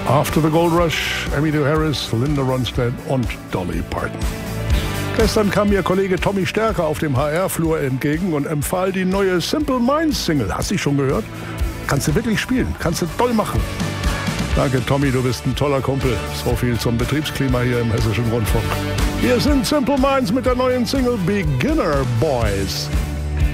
After the Gold Rush, Emmylou Harris, Linda Ronstadt und Dolly Parton. Gestern kam mir Kollege Tommy Stärker auf dem HR-Flur entgegen und empfahl die neue Simple Minds Single. Hast du schon gehört? Kannst du wirklich spielen, kannst du toll machen. Danke Tommy, du bist ein toller Kumpel. So viel zum Betriebsklima hier im Hessischen Rundfunk. Hier sind Simple Minds mit der neuen Single Beginner Boys.